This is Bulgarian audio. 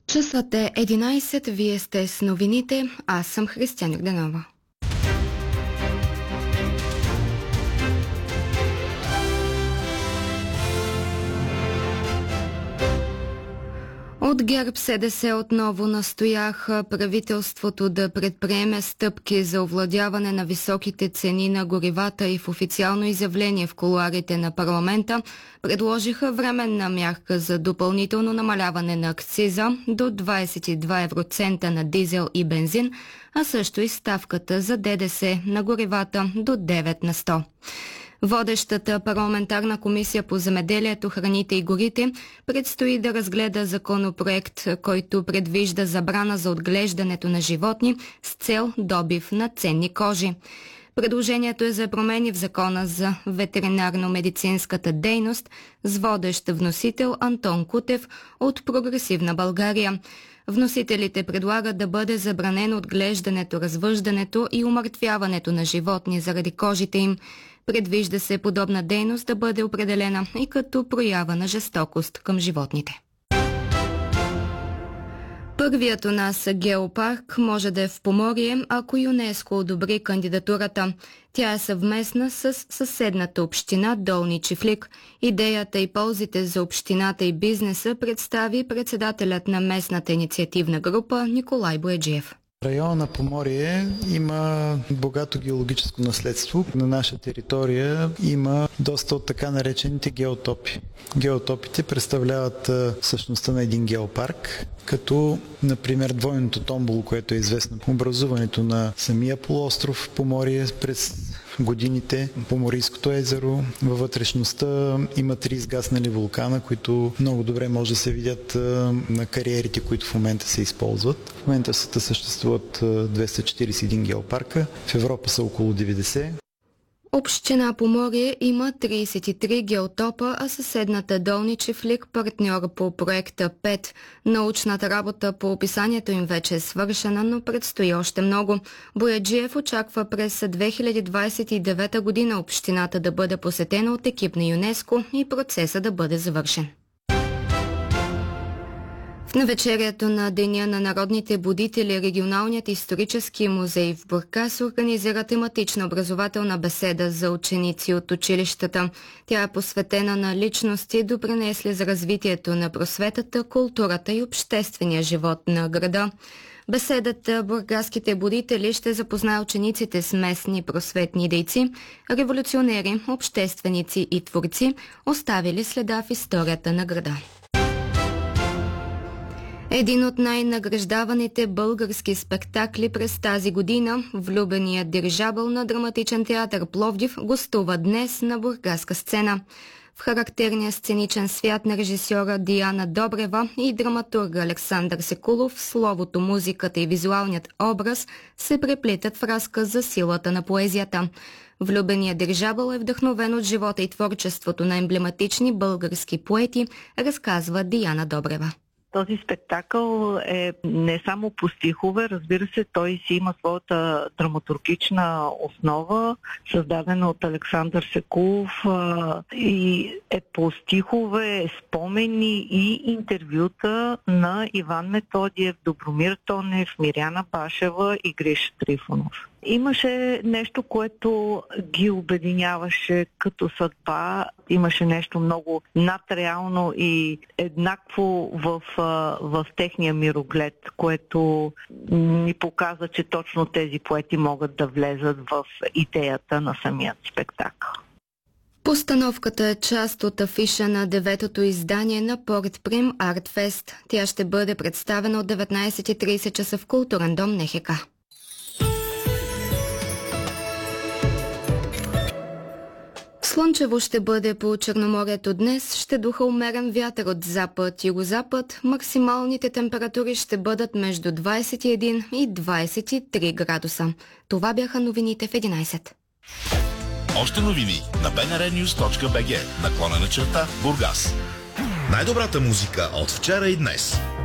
Часът е 11, вие сте с новините, аз съм Християна Йорданова. От ГЕРБ-СДС отново настояха правителството да предприеме стъпки за овладяване на високите цени на горивата и в официално изявление в кулоарите на парламента предложиха временна мярка за допълнително намаляване на акциза до 22 евроцента на дизел и бензин, а също и ставката за ДДС на горивата до 9 на 100. Водещата парламентарна комисия по земеделието, храните и горите предстои да разгледа законопроект, който предвижда забрана за отглеждането на животни с цел добив на ценни кожи. Предложението е за промени в Закона за ветеринарно-медицинската дейност с водещ вносител Антон Кутев от Прогресивна България. Вносителите предлагат да бъде забранено отглеждането, развъждането и умъртвяването на животни заради кожите им. Предвижда се подобна дейност да бъде определена и като проява на жестокост към животните. Първият у нас геопарк може да е в Поморие, ако ЮНЕСКО одобри кандидатурата. Тя е съвместна с съседната община Долни Чифлик. Идеята и ползите за общината и бизнеса представи председателят на местната инициативна група Николай Бояджиев. Района на Поморие има богато геологическо наследство. На наша територия има доста от така наречените геотопи. Геотопите представляват същността на един геопарк, като, например, двойното томболо, което е известно. Образуването на самия полуостров Поморие през годините, Поморийското езеро. Във вътрешността има 3 изгаснали вулкана, които много добре може да се видят на кариерите, които в момента се използват. В момента съществуват 241 геопарка, в Европа са около 90. Община Поморие има 33 геотопа, а съседната Долни Чифлик, партньор по проекта 5. Научната работа по описанието им вече е свършена, но предстои още много. Бояджиев очаква през 2029 година общината да бъде посетена от екип на ЮНЕСКО и процеса да бъде завършен. В навечерието на Деня на народните будители, Регионалният исторически музей в Бургас организира тематична образователна беседа за ученици от училищата. Тя е посветена на личности, допринесли за развитието на просветата, културата и обществения живот на града. Беседата бургаските будители ще запознае учениците с местни просветни дейци, революционери, общественици и творци, оставили следа в историята на града. Един от най-награждаваните български спектакли през тази година, Влюбеният дирижабъл на Драматичен театър Пловдив, гостува днес на бургаска сцена. В характерния сценичен свят на режисьора Диана Добрева и драматурга Александър Секулов, словото, музиката и визуалният образ се преплитат в разказ за силата на поезията. Влюбеният дирижабъл е вдъхновен от живота и творчеството на емблематични български поети, разказва Диана Добрева. Този спектакъл е не само по стихове, разбира се, той си има своята драматургична основа, създадена от Александър Секулов и е по стихове, спомени и интервюта на Иван Методиев, Добромир Тонев, Миряна Башева и Гриша Трифонов. Имаше нещо, което ги обединяваше като съдба. Имаше нещо много надреално и еднакво в техния мироглед, което ни показа, че точно тези поети могат да влезат в идеята на самият спектакъл. Постановката е част от афиша на 9-то издание на Портприм Артфест. Тя ще бъде представена от 19:30 часа в Културен дом НХК. Слънчево ще бъде по Черноморието днес, ще духа умерен вятър от запад-югозапад. Максималните температури ще бъдат между 21 и 23 градуса. Това бяха новините в 11. Още новини на bnrnews.bg /Бургас. Най-добрата музика от вчера и днес.